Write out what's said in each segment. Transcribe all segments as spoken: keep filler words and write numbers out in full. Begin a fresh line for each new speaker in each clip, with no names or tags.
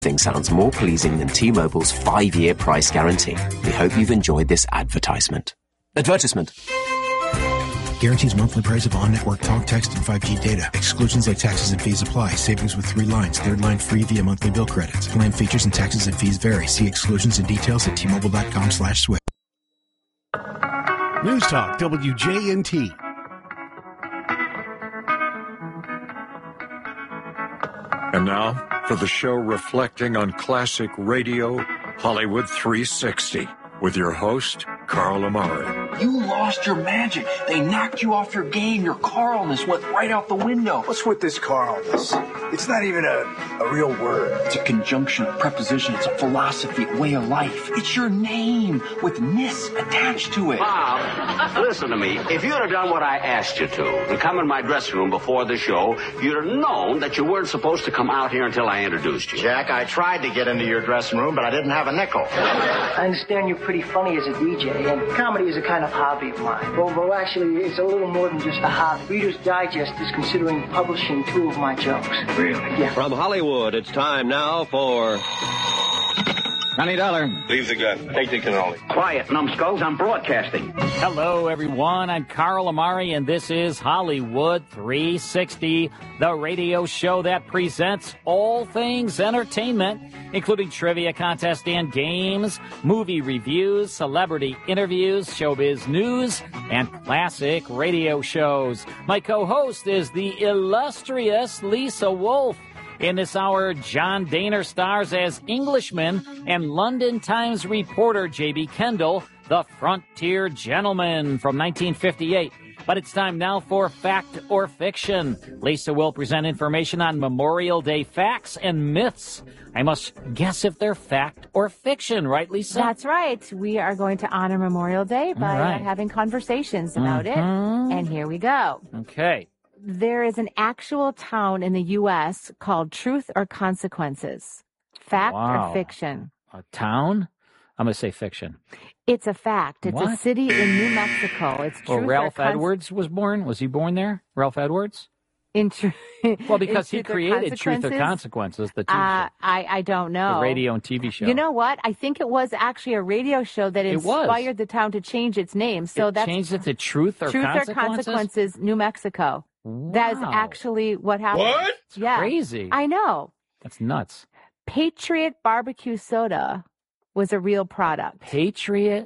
Thing sounds more pleasing than T-Mobile's five-year price guarantee. We hope you've enjoyed this advertisement. Advertisement.
Guarantees monthly price of on-network talk, text, and five G data. Exclusions like taxes and fees apply. Savings with three lines. Third line free via monthly bill credits. Plan features and taxes and fees vary. See exclusions and details at T-Mobile.com slash switch.
News Talk W J N T.
And now, for the show reflecting on classic radio, Hollywood three sixty, with your host, Carl Amari.
You lost your magic. They knocked you off your game. Your Carlness went right out the window.
What's with this Carlness? It's not even a, a real word.
It's a conjunction, a preposition. It's a philosophy, a way of life. It's your name with ness attached to it.
Bob, listen to me. If you'd have done what I asked you to and come in my dressing room before the show, you'd have known that you weren't supposed to come out here until I introduced you.
Jack, I tried to get into your dressing room, but I didn't have a nickel.
I understand you're pretty funny as a D J, and comedy is a kind of hobby of mine. Well, well, actually, it's a little more than just a hobby. Reader's Digest is considering publishing two of my jokes.
Really?
Yeah.
From Hollywood, it's time now for...
Johnny Dollar.
Leave the gun. Take the cannoli.
Quiet, numbskulls. I'm broadcasting.
Hello, everyone. I'm Carl Amari, and this is Hollywood three sixty, the radio show that presents all things entertainment, including trivia contests and games, movie reviews, celebrity interviews, showbiz news, and classic radio shows. My co-host is the illustrious Lisa Wolf. In this hour, John Daner stars as Englishman and London Times reporter J B. Kendall, the Frontier Gentleman from nineteen fifty-eight. But it's time now for Fact or Fiction. Lisa will present information on Memorial Day facts and myths. I must guess if they're fact or fiction, right, Lisa?
That's right. We are going to honor Memorial Day by
right.
having conversations about
mm-hmm.
it. And here we go.
Okay.
There is an actual town in the U S called Truth or Consequences. Fact
wow.
or fiction?
A town? I'm going to say fiction.
It's a fact. It's
what?
a city in New Mexico. It's
well,
Truth
Ralph
or Cons-
Edwards was born? Was he born there? Ralph Edwards?
In tr-
well, because
in
he
Truth
created
or
Truth or Consequences, the T V
uh,
show.
I, I don't know.
The radio and T V show.
You know what? I think it was actually a radio show that inspired the town to change its name. So
it
that's
changed it to Truth or
Truth
Consequences?
or Consequences, New Mexico.
Wow.
That is actually what happened.
What?
It's
yeah.
crazy.
I know.
That's nuts.
Patriot Barbecue Soda was a real product.
Patriot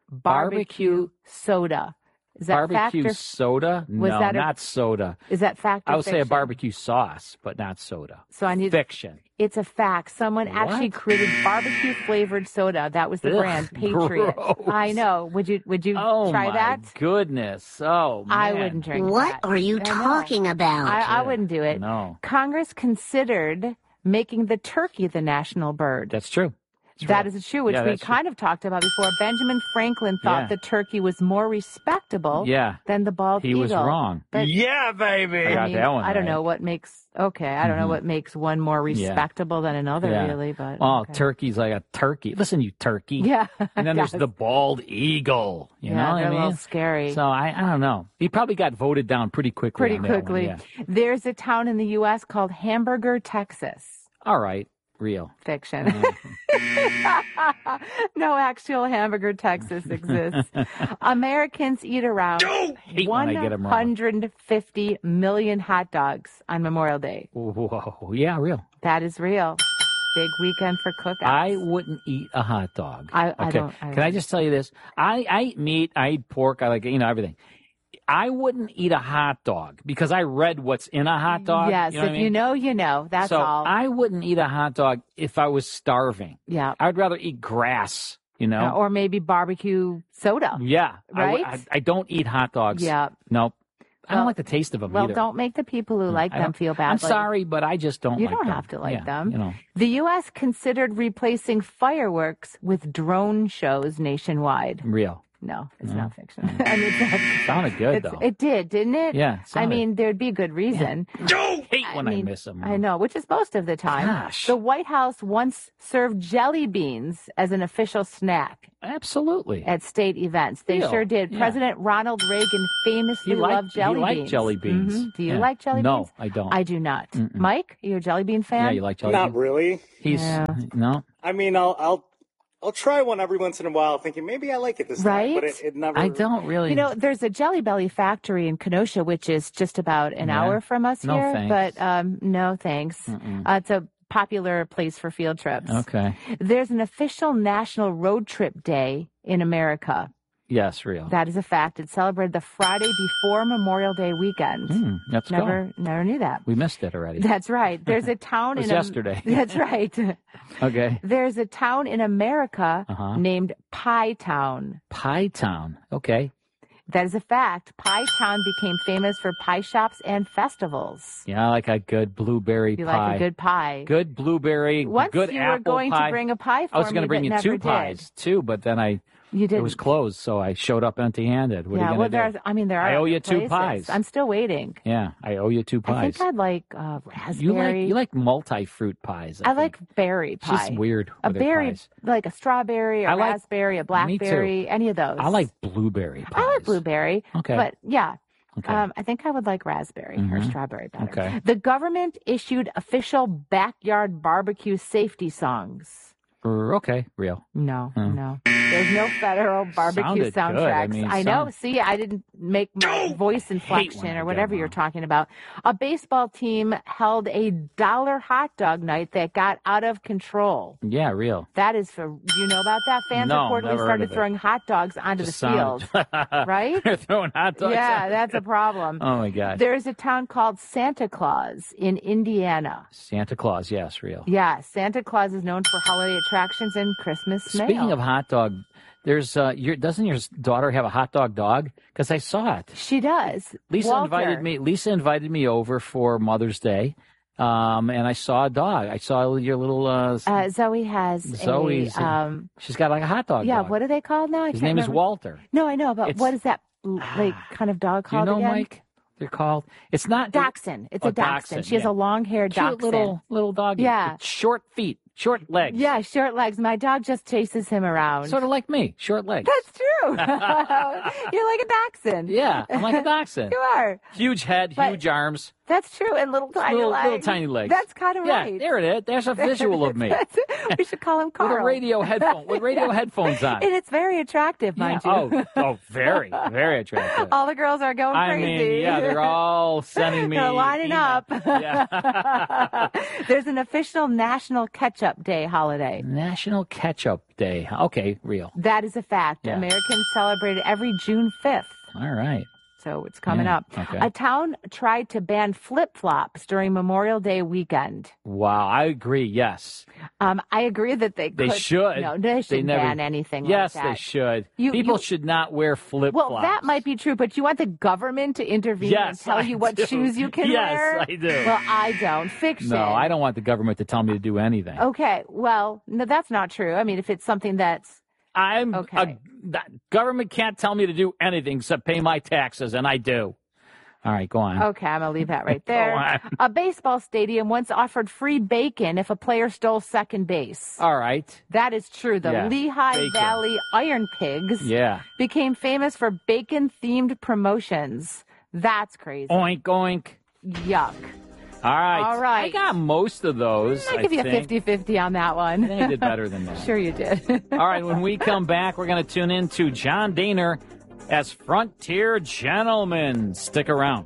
Barbecue,
Barbecue
Soda. Is that
Barbecue
fact or,
soda?
was
No,
that a,
not soda.
Is that fact or
I would
fiction?
say a barbecue sauce, but not soda.
So I need
fiction.
It's a fact. Someone
what?
actually created barbecue flavored soda. That was the
Ugh,
brand, Patriot.
gross.
I know. Would you would you
oh
try
my
that?
Goodness. Oh man.
I wouldn't drink
What
that.
are you
I
talking
know.
about?
I, I wouldn't do it.
No.
Congress considered making the turkey the national bird.
That's true.
That is true, which
yeah,
we
that's
kind
true.
of talked about before. Benjamin Franklin thought
Yeah.
the turkey was more respectable
Yeah.
than the bald
He
eagle.
was wrong.
But,
Yeah, baby.
I got
I mean,
that one
I don't
right.
know what makes okay. I don't
Mhm.
know what makes one more
Yeah.
respectable than another,
Yeah.
really. But
Oh,
okay.
turkey's like a turkey. Listen, you turkey.
Yeah.
And then there's
Yes.
the bald eagle. You
yeah,
know what
they're
I
a
mean?
little scary.
So I, I don't know. He probably got voted down pretty quickly.
Pretty
on that one,
quickly.
yeah.
There's a town in the U S called Hamburger, Texas.
All right. Real.
Fiction.
Mm-hmm.
No actual Hamburger, Texas exists. Americans eat around
hate when I get 'em wrong.
one hundred fifty million hot dogs on Memorial Day.
Whoa. Yeah, real.
That is real. Big weekend for cookouts.
I wouldn't eat a hot dog.
I,
okay.
I don't. I
Can I just tell you this? I, I eat meat. I eat pork. I like, you know, everything. I wouldn't eat a hot dog because I read what's in a hot dog.
Yes,
you know
if
what I mean?
you know, you know. That's
so
all.
I wouldn't eat a hot dog if I was starving.
Yeah.
I would rather eat grass, you know?
Uh, or maybe barbecue soda.
yeah. I w-
Right?
I, I don't eat hot dogs.
Yeah.
Nope. I
Well-
don't like the taste of them
Well,
either.
don't make the people who like
I
them
don't-
feel badly.
I'm sorry, but I just don't
You
like
don't
them.
have to like
Yeah,
them.
You know.
The U S considered replacing fireworks with drone shows nationwide.
Real.
No, it's
No.
not fiction. I mean,
It sounded good,
it's,
though.
it did, didn't it?
Yeah, it
I
sounded-
mean, there'd be a good reason.
I hate when I,
mean,
miss them.
I know, which is most of the time.
Gosh.
The White House once served jelly beans as an official snack
Absolutely.
at state events. They
Real.
sure did.
Yeah.
President Ronald Reagan famously
He liked-
loved jelly
he liked
beans.
jelly beans.
Mhm. Do you
Yeah.
like jelly
No,
beans?
I don't.
I do not.
Mm-mm.
Mike, are you a jelly bean fan?
Yeah, you like jelly
Not
beans?
really.
He's
Yeah.
no.
I mean, I'll I'll I'll try one every once in a while, thinking maybe I like it this
Right?
time, but it, it never.
I don't really.
You know, there's a Jelly Belly factory in Kenosha, which is just about an
Yeah.
hour from us
No
here.
thanks.
But um, no thanks.
Mm-mm.
Uh, it's a popular place for field trips.
Okay.
There's an official National Road Trip Day in America.
Yes, real.
That is a fact. It's celebrated the Friday before Memorial Day weekend.
Hmm, let's
never,
go.
never knew that.
We missed it already.
That's right. There's a town
It was
in Am-
yesterday.
That's right.
Okay.
There's a town in America
Uh-huh.
named Pie Town.
Pie Town. Okay.
That is a fact. Pie Town became famous for pie shops and festivals.
Yeah, I like a good blueberry
You
pie.
like a good pie.
Good blueberry.
Once
good
you were
apple
going
pie.
to bring a pie for
I was
me,
going to bring
but
you
never
two
did.
pies too, but then I
You
it
didn't.
was closed, so I showed up empty-handed. What
yeah,
are you
well,
going to
there's.
do?
I mean, there are.
I owe you
other
two
places.
pies.
I'm still waiting.
Yeah, I owe you two
I
pies.
think I'd like uh, raspberry.
You like you like multi-fruit pies. I,
I like berry
think.
pie.
She's weird
A
with her
berry,
pies.
like a strawberry, a
I like-
raspberry, a
Me too.
blackberry, any of those.
I like blueberry pies.
I like blueberry.
Okay.
But yeah.
Okay.
Um, I think I would like raspberry or
Mhm.
strawberry better.
Okay.
The government issued official backyard barbecue safety songs.
Er, Okay, real.
No,
Hmm.
no. There's no federal barbecue
Sounded good. I
soundtracks.
mean,
I know.
sound-
See, I didn't make my voice inflection
when I
or
get
whatever
them
you're
wrong.
talking about. A baseball team held a dollar hot dog night that got out of control.
Yeah, real.
That is for, you know about that? Fans
No,
reportedly
never heard
started
of it.
throwing hot dogs onto
Just
the field.
sounded-
Right?
They're throwing hot dogs.
Yeah,
out.
that's a problem.
Oh my gosh.
There's a town called Santa Claus in Indiana.
Santa Claus, yes, real.
Yeah, Santa Claus is known for holiday attractions and Christmas mail.
Speaking of hot dog, there's uh, your doesn't your daughter have a hot dog dog? Because I saw it.
She does.
Lisa
Walter.
invited me. Lisa invited me over for Mother's Day, um, and I saw a dog. I saw your little. Uh,
Uh, Zoe has
Zoe's.
a, um,
she's got like a hot dog.
yeah,
dog.
what are they called now? I
His
can't
name is
remember.
Walter.
No, I know, but
It's-
what is that like kind of dog
Do you
called
know,
again?
Mike? They're called. It's not
Dachshund. It's
Oh,
a dachshund.
dachshund,
She has
yeah.
a long-haired
Cute
dachshund.
little little doggy.
Yeah.
With short feet, short legs.
Yeah, short legs. My dog just chases him around.
Sort of like me, short legs.
That's true. You're like a dachshund.
Yeah, I'm like a dachshund.
You are.
Huge head,
But-
huge arms.
That's true. And little tiny
little,
legs.
little tiny legs.
That's kind of
yeah,
right.
there it is. There's a visual of me
That's- we should call him Carl.
with a radio headphone, with radio
Yeah.
headphones on.
And it's very attractive, mind
yeah.
you.
Oh, oh, very, very attractive.
All the girls are going
I
crazy.
mean, yeah, they're all sending me.
They're lining
email.
up.
Yeah.
There's an official National Ketchup Day holiday.
National Ketchup Day. Okay, real.
That is a fact.
Yeah.
Americans celebrate it every June fifth.
All right.
So it's coming
Yeah,
up.
okay.
A town tried to ban flip-flops during Memorial Day weekend.
Wow, I agree. Yes,
Um, I agree that they
they
could.
should.
No, they shouldn't
never,
ban anything
Yes,
like that.
they should.
You-
People
you-
should not wear flip flops.
Well, that might be true, but you want the government to intervene and
Yes,
tell
I
you what
do.
shoes you can
Yes,
wear?
I do.
Well, I don't. Fiction.
No, I don't want the government to tell me to do anything.
Okay, well, no, that's not true. I mean, if it's something that's
I'm
Okay.
a, the government can't tell me to do anything except pay my taxes, and I do. All right, go on.
okay, I'm gonna leave that right there.
on.
A baseball stadium once offered free bacon if a player stole second base.
All right.
That is true. The
Yeah,
Lehigh
bacon.
Valley Iron Pigs
Yeah.
became famous for bacon-themed promotions. That's crazy.
Oink oink.
Yuck.
All right.
All right.
I got most of those.
I'll give you a
think.
fifty-fifty on that one.
I think I did better than that.
Sure you did.
All right, when we come back, we're going to tune in to John Daner as Frontier Gentleman. Stick around.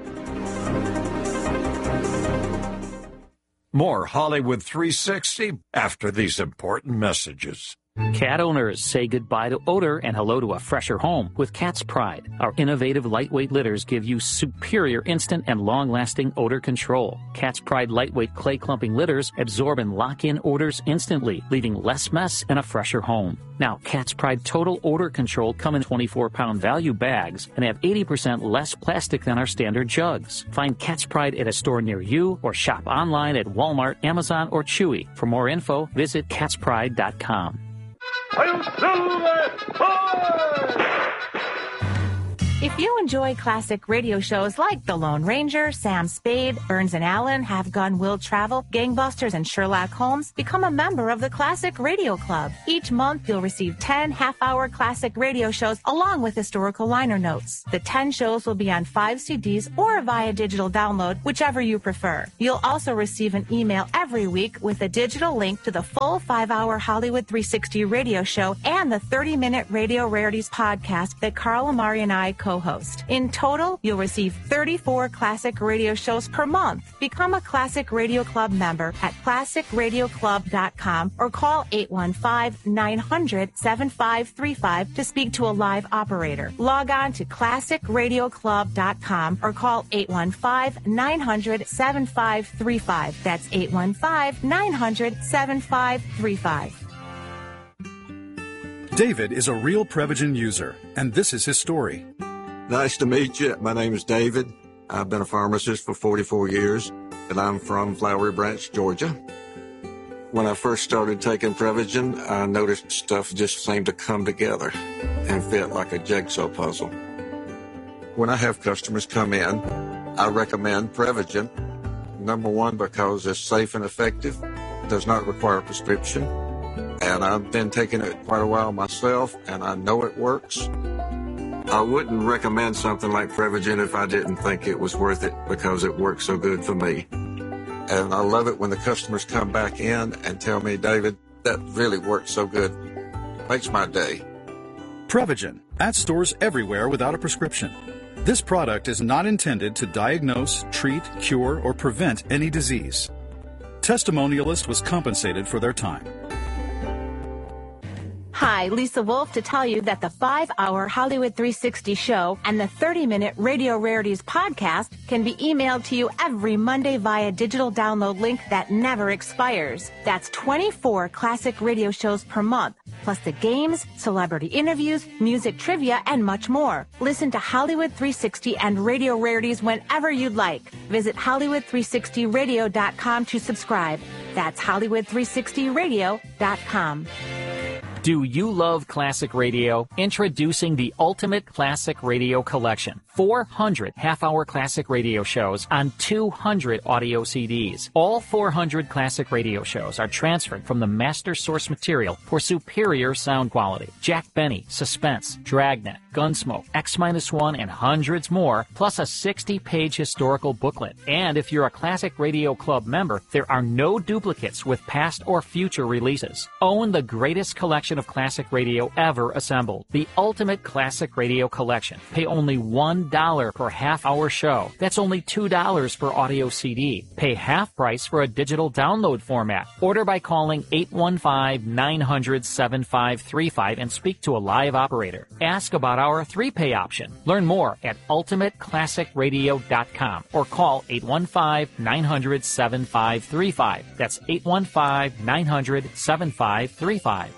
More Hollywood three sixty after these important messages.
Cat owners say goodbye to odor and hello to a fresher home with Cat's Pride. Our innovative lightweight litters give you superior instant and long-lasting odor control. Cat's Pride lightweight clay clumping litters absorb and lock in odors instantly, leaving less mess and a fresher home. Now, Cat's Pride Total Odor Control come in twenty-four pound value bags and have eighty percent less plastic than our standard jugs. Find Cat's Pride at a store near you or shop online at Walmart, Amazon, or Chewy. For more info, visit cats pride dot com.
If you enjoy classic radio shows like The Lone Ranger, Sam Spade, Burns and Allen, Have Gun Will Travel, Gangbusters, and Sherlock Holmes, become a member of the Classic Radio Club. Each month, you'll receive ten half-hour classic radio shows along with historical liner notes. The ten shows will be on five C Ds or via digital download, whichever you prefer. You'll also receive an email every week with a digital link to the full five-hour Hollywood three sixty radio show and the thirty-minute Radio Rarities podcast that Carl Amari and I co co-host. In total, you'll receive thirty-four classic radio shows per month. Become a Classic Radio Club member at classic radio club dot com or call eight one five, nine hundred, seven five three five to speak to a live operator. Log on to classic radio club dot com or call eight one five, nine hundred, seven five three five. That's eight one five, nine hundred, seven five three five.
David is a real Prevagen user, and this is his story.
Nice to meet you. My name is David. I've been a pharmacist for forty-four years, and I'm from Flowery Branch, Georgia. When I first started taking Prevagen, I noticed stuff just seemed to come together and fit like a jigsaw puzzle. When I have customers come in, I recommend Prevagen. Number one, because it's safe and effective, does not require a prescription, and I've been taking it quite a while myself, and I know it works. I wouldn't recommend something like Prevagen if I didn't think it was worth it because it works so good for me. And I love it when the customers come back in and tell me, David, that really works so good. Makes my day.
Prevagen, at stores everywhere without a prescription. This product is not intended to diagnose, treat, cure, or prevent any disease. Testimonialist was compensated for their time.
Hi, Lisa Wolf to tell you that the five-hour Hollywood three sixty show and the thirty-minute Radio Rarities podcast can be emailed to you every Monday via digital download link that never expires. That's twenty-four classic radio shows per month, plus the games, celebrity interviews, music trivia, and much more. Listen to Hollywood three sixty and Radio Rarities whenever you'd like. Visit Hollywood three sixty radio dot com to subscribe. That's Hollywood three sixty radio dot com.
Do you love classic radio? Introducing the Ultimate Classic Radio Collection. four hundred half-hour classic radio shows on two hundred audio C Ds. All four hundred classic radio shows are transferred from the master source material for superior sound quality. Jack Benny, Suspense, Dragnet, Gunsmoke, X one, and hundreds more, plus a sixty-page historical booklet. And if you're a Classic Radio Club member, there are no duplicates with past or future releases. Own the greatest collection of classic radio ever assembled. The Ultimate Classic Radio Collection. Pay only one dollar per half-hour show. That's only two dollars per audio C D. Pay half price for a digital download format. Order by calling eight one five, nine hundred, seven five three five and speak to a live operator. Ask about our three-pay option. Learn more at ultimate classic radio dot com or call eight one five, nine hundred, seven five three five. That's eight one five, nine hundred, seven five three five.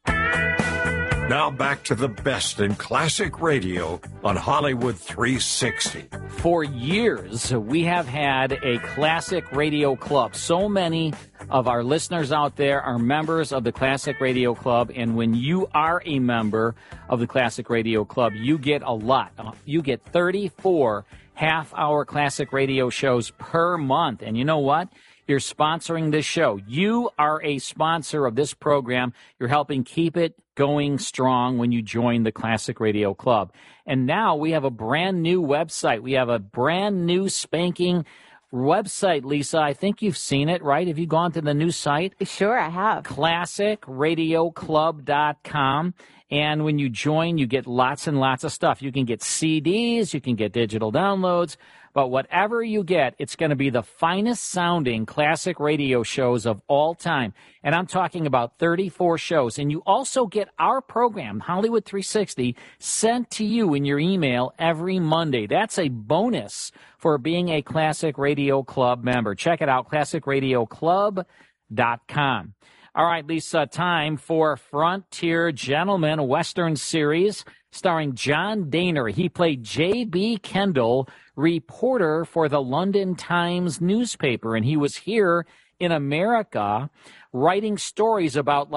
Now back to the best in classic radio on Hollywood three sixty.
For years, we have had a classic radio club. So many of our listeners out there are members of the Classic Radio Club, and when you are a member of the Classic Radio Club, you get a lot. You get thirty-four half-hour classic radio shows per month. And you know what? You're sponsoring this show. You are a sponsor of this program. You're helping keep it going strong when you join the Classic Radio Club. And now we have a brand new website. We have a brand new spanking website, Lisa. I think you've seen it, right? Have you gone to the new site?
Sure, I have.
classic radio club dot com. And when you join, you get lots and lots of stuff. You can get C Ds, you can get digital downloads, but whatever you get, it's going to be the finest sounding classic radio shows of all time. And I'm talking about thirty-four shows. And you also get our program, Hollywood three sixty, sent to you in your email every Monday. That's a bonus for being a Classic Radio Club member. Check it out, classic radio club dot com. All right, Lisa, time for Frontier Gentlemen, a Western series starring John Dehner. He played J B. Kendall, reporter for the London Times newspaper, and he was here in America writing stories about, like,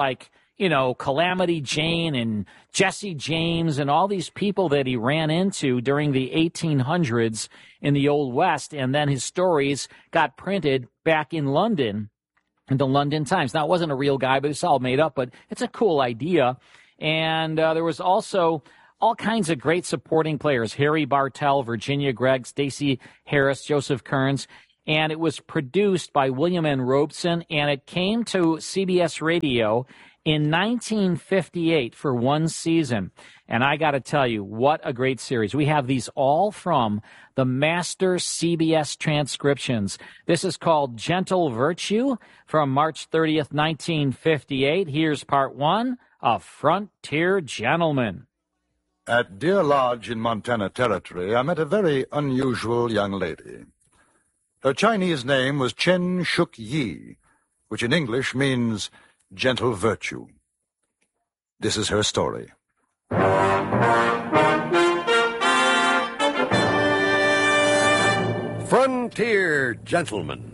you know, Calamity Jane and Jesse James and all these people that he ran into during the eighteen hundreds in the Old West. And then his stories got printed back in London in the London Times. Now, it wasn't a real guy, but it's all made up, but it's a cool idea. And uh, there was also all kinds of great supporting players, Harry Bartell, Virginia Gregg, Stacey Harris, Joseph Kearns. And it was produced by William N. Robeson, and it came to C B S Radio in nineteen fifty-eight for one season. And I got to tell you, what a great series. We have these all from the Master C B S transcriptions. This is called Gentle Virtue from March thirtieth, nineteen fifty-eight. Here's part one, A Frontier Gentleman.
At Deer Lodge in Montana Territory, I met a very unusual young lady. Her Chinese name was Chen Shuk Yi, which in English means gentle virtue. This is her story.
Frontier Gentleman.